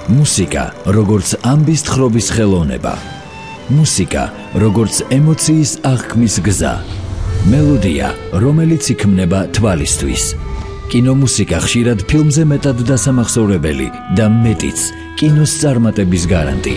მუსიკა, როგორც ამბის თხრობის ხელოვნება. მუსიკა, როგორც ემოციის აღქმის გზა. მელოდია, რომელიც იქმნება თვალისთვის. კინომუსიკა ხშირად ფილმზე მეტად დასამახსოვრებელი და მეტიც კინოს წარმატების გარანტი.